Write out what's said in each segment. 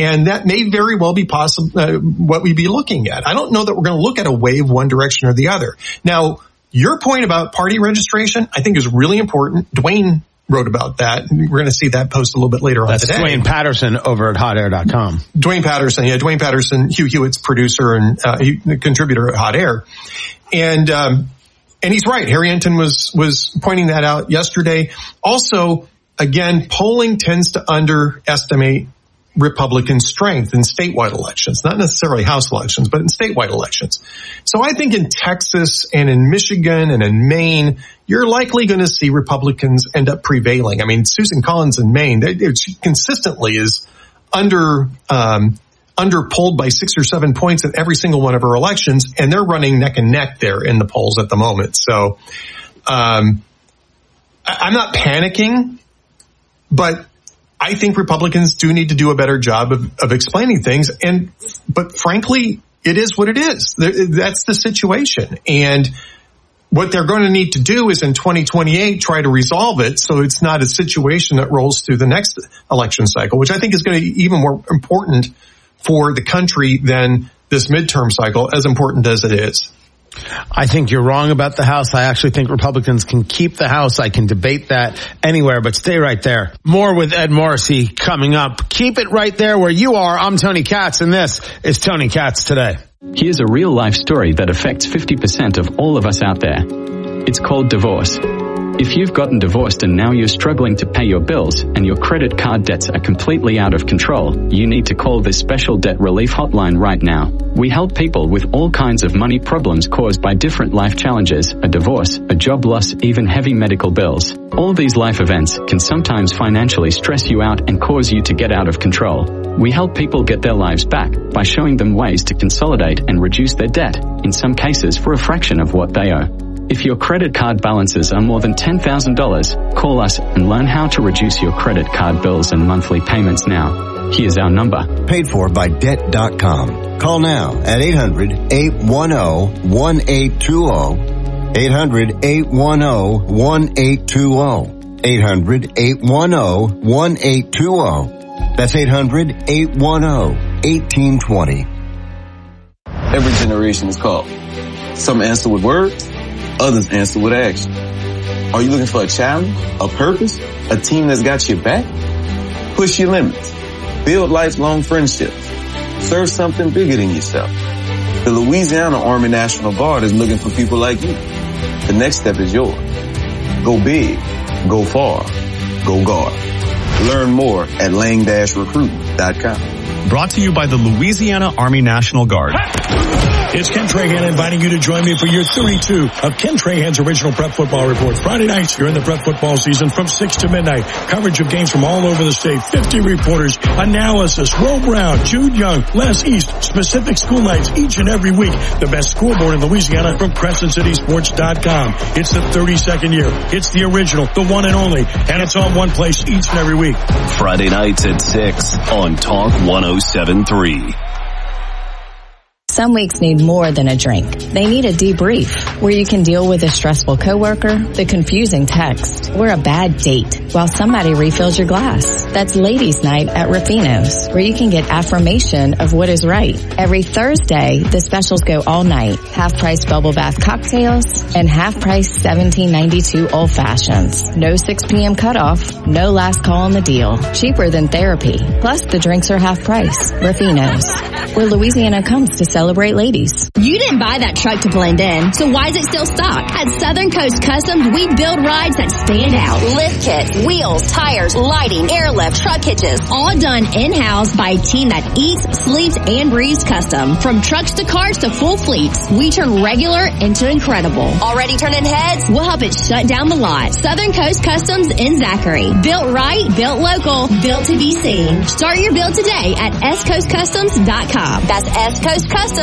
And that may very well be possible, what we'd be looking at. I don't know that we're going to look at a wave one direction or the other. Now, your point about party registration, I think is really important. Dwayne wrote about that. We're going to see that post a little bit later on today. That's Dwayne Patterson over at hotair.com. Dwayne Patterson, Hugh Hewitt's producer and contributor at Hot Air. And he's right. Harry Enton was pointing that out yesterday. Also, again, polling tends to underestimate Republican strength in statewide elections, not necessarily House elections, but in statewide elections. So I think in Texas and in Michigan and in Maine, you're likely going to see Republicans end up prevailing. I mean, Susan Collins in Maine, she consistently is underpolled by 6 or 7 points in every single one of her elections, and they're running neck and neck there in the polls at the moment. So I'm not panicking, but I think Republicans do need to do a better job of explaining things. But frankly, it is what it is. That's the situation. And what they're going to need to do is in 2028, try to resolve it so it's not a situation that rolls through the next election cycle, which I think is going to be even more important for the country than this midterm cycle, as important as it is. I think you're wrong about the House. I actually think Republicans can keep the House. I can debate that anywhere, but stay right there. More with Ed Morrissey coming up. Keep it right there where you are. I'm Tony Katz, and this is Tony Katz Today. Here's a real-life story that affects 50% of all of us out there. It's called divorce. If you've gotten divorced and now you're struggling to pay your bills and your credit card debts are completely out of control, you need to call this special debt relief hotline right now. We help people with all kinds of money problems caused by different life challenges, a divorce, a job loss, even heavy medical bills. All these life events can sometimes financially stress you out and cause you to get out of control. We help people get their lives back by showing them ways to consolidate and reduce their debt, in some cases for a fraction of what they owe. If your credit card balances are more than $10,000, call us and learn how to reduce your credit card bills and monthly payments now. Here's our number. Paid for by Debt.com. Call now at 800-810-1820. 800-810-1820. 800-810-1820. That's 800-810-1820. Every generation is called. Some answer with words, others answer with action. Are you looking for a challenge, a purpose, a team that's got your back? Push your limits. Build lifelong friendships. Serve something bigger than yourself. The Louisiana Army National Guard is looking for people like you. The next step is yours. Go big, go far, go guard. Learn more at lang-recruit.com. Brought to you by the Louisiana Army National Guard. It's Ken Trahan inviting you to join me for year 32 of Ken Trahan's original Prep Football Report. Friday nights during the prep football season from 6 to midnight. Coverage of games from all over the state. 50 reporters, analysis, Ro Brown, Jude Young, Les East, specific school nights each and every week. The best scoreboard in Louisiana from CrescentCitySports.com. It's the 32nd year. It's the original, the one and only, and it's on one place each and every week. Friday nights at 6 on Talk 107.3. Some weeks need more than a drink. They need a debrief, where you can deal with a stressful coworker, the confusing text, or a bad date while somebody refills your glass. That's Ladies' Night at Ruffino's, where you can get affirmation of what is right. Every Thursday, the specials go all night. Half-price bubble bath cocktails and half-price $17.92 old fashions. No 6 p.m. cutoff, no last call on the deal. Cheaper than therapy. Plus, the drinks are half price. Ruffino's, where Louisiana comes to celebrate ladies. You didn't buy that truck to blend in, so why is it still stock? At Southern Coast Customs, we build rides that stand out. Lift kits, wheels, tires, lighting, airlift, truck hitches, all done in-house by a team that eats, sleeps, and breathes custom. From trucks to cars to full fleets, we turn regular into incredible. Already turning heads? We'll help it shut down the lot. Southern Coast Customs in Zachary. Built right, built local, built to be seen. Start your build today at scoastcustoms.com. That's scoastcustoms.com.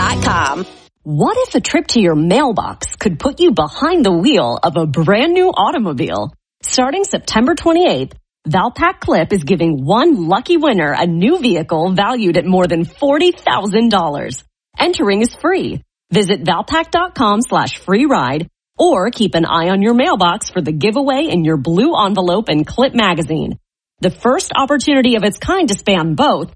What if a trip to your mailbox could put you behind the wheel of a brand new automobile? Starting September 28th, Valpak Clip is giving one lucky winner a new vehicle valued at more than $40,000. Entering is free. Visit Valpak.com/free ride or keep an eye on your mailbox for the giveaway in your blue envelope and Clip magazine. The first opportunity of its kind to span both,